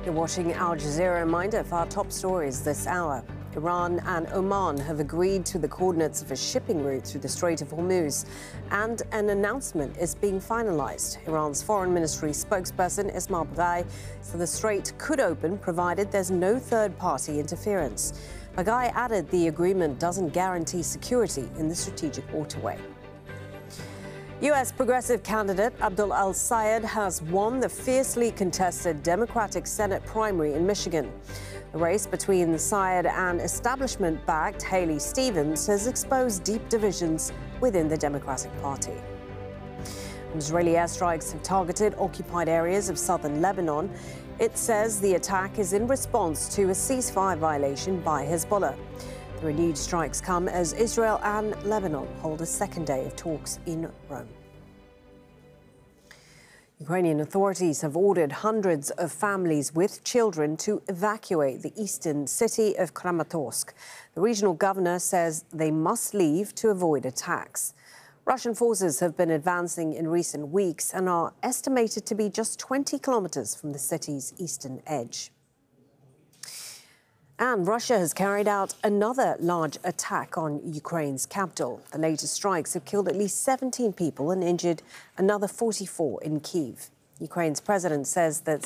You're watching Al Jazeera. Reminder for our top stories this hour. Iran and Oman have agreed to the coordinates of a shipping route through the Strait of Hormuz, and an announcement is being finalized. Iran's foreign ministry spokesperson Ismail Baghai said the strait could open provided there's no third-party interference. Baghai added the agreement doesn't guarantee security in the strategic waterway. U.S. progressive candidate Abdul al-Sayed has won the fiercely contested Democratic Senate primary in Michigan. The race between Sayed and establishment-backed Haley Stevens has exposed deep divisions within the Democratic Party. Israeli airstrikes have targeted occupied areas of southern Lebanon. It says the attack is in response to a ceasefire violation by Hezbollah. The renewed strikes come as Israel and Lebanon hold a second day of talks in Rome. Ukrainian authorities have ordered hundreds of families with children to evacuate the eastern city of Kramatorsk. The regional governor says they must leave to avoid attacks. Russian forces have been advancing in recent weeks and are estimated to be just 20 kilometers from the city's eastern edge. And Russia has carried out another large attack on Ukraine's capital. The latest strikes have killed at least 17 people and injured another 44 in Kyiv. Ukraine's president says that